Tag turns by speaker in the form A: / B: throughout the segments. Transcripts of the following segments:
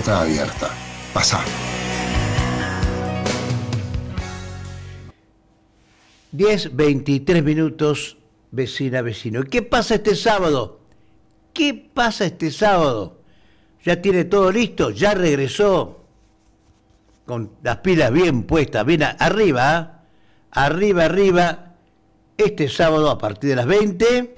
A: puerta abierta. Pasá.
B: 10:23, vecina, vecino. ¿Qué pasa este sábado? ¿Qué pasa este sábado? ¿Ya tiene todo listo? ¿Ya regresó? Con las pilas bien puestas, bien arriba, ¿eh? Arriba, arriba. Este sábado a partir de las 20.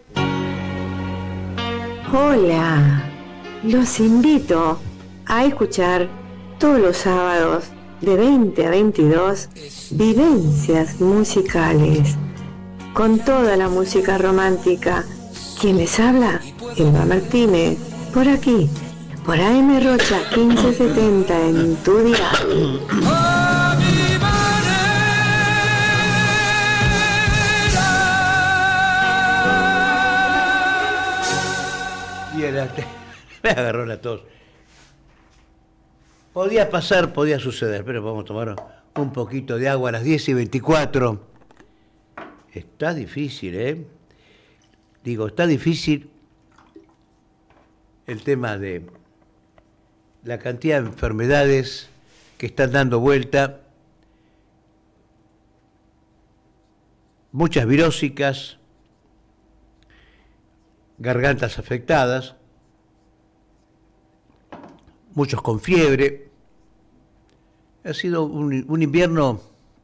C: Hola, los invito a escuchar todos los sábados de 20 a 22 Vivencias Musicales, con toda la música romántica. ¿Quién les habla? Elba Martínez, por aquí, por AM Rocha 1570 en tu dial.
B: Me agarró la tos. Podía pasar, podía suceder, pero vamos a tomar un poquito de agua a las 10:24. Está difícil, ¿eh? Digo, está difícil el tema de la cantidad de enfermedades que están dando vuelta. Muchas virósicas, gargantas afectadas, muchos con fiebre. Ha sido un invierno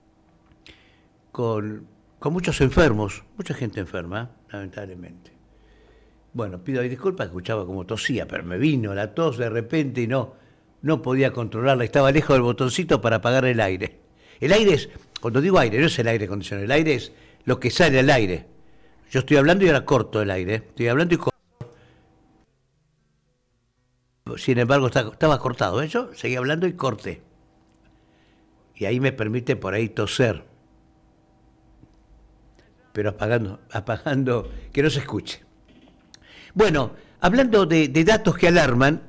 B: con muchos enfermos, mucha gente enferma, lamentablemente. Bueno, pido ahí disculpas, escuchaba como tosía, pero me vino la tos de repente y no podía controlarla. Estaba lejos del botoncito para apagar el aire. El aire es, cuando digo aire, no es el aire acondicionado, el aire es lo que sale al aire. Yo estoy hablando y ahora corto el aire, estoy hablando y corto. Sin embargo, estaba cortado, ¿eh? Yo seguía hablando y corté. Y ahí me permite por ahí toser. Pero apagando, que no se escuche. Bueno, hablando de datos que alarman,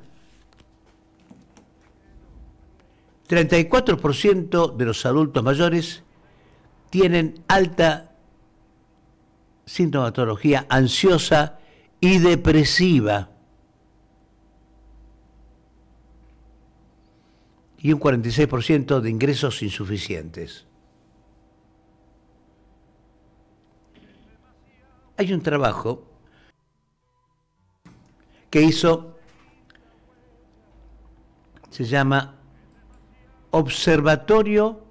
B: 34% de los adultos mayores tienen alta sintomatología ansiosa y depresiva. Y un 46% de ingresos insuficientes. Hay un trabajo que hizo, se llama Observatorio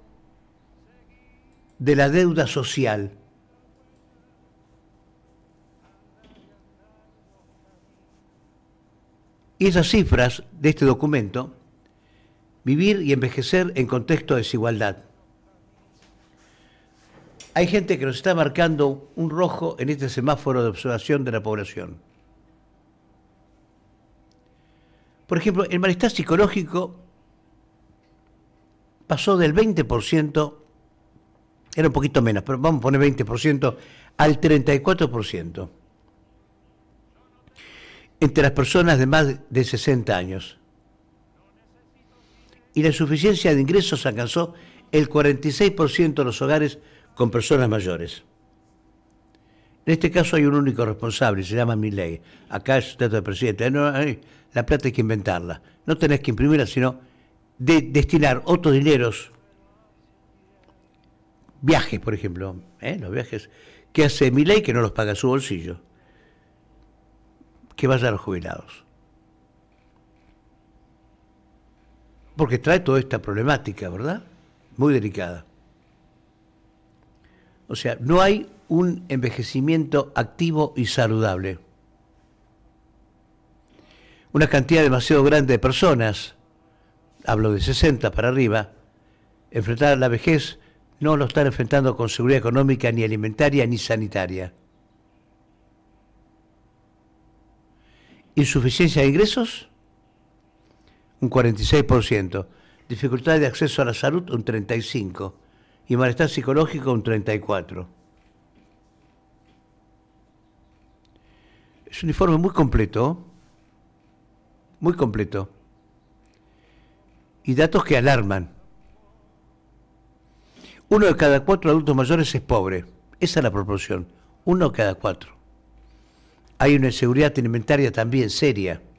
B: de la Deuda Social. Y esas cifras de este documento: vivir y envejecer en contexto de desigualdad. Hay gente que nos está marcando un rojo en este semáforo de observación de la población. Por ejemplo, el malestar psicológico pasó del 20%, era un poquito menos, pero vamos a poner 20%, al 34%. Entre las personas de más de 60 años. Y la insuficiencia de ingresos alcanzó el 46% de los hogares con personas mayores. En este caso hay un único responsable, se llama Milei. Acá es dato del presidente. No, la plata hay que inventarla. No tenés que imprimirla, sino destinar otros dineros. Viajes, por ejemplo. Los viajes que hace Milei, que no los paga su bolsillo. Que vaya a los jubilados. Porque trae toda esta problemática, ¿verdad? Muy delicada. O sea, no hay un envejecimiento activo y saludable. Una cantidad demasiado grande de personas, hablo de 60 para arriba, enfrentar la vejez no lo están enfrentando con seguridad económica, ni alimentaria, ni sanitaria. Insuficiencia de ingresos, un 46%. Dificultad de acceso a la salud, un 35%. Y malestar psicológico, un 34%. Es un informe muy completo. Muy completo. Y datos que alarman. 1 de cada 4 adultos mayores es pobre. Esa es la proporción. 1 de cada 4. Hay una inseguridad alimentaria también seria.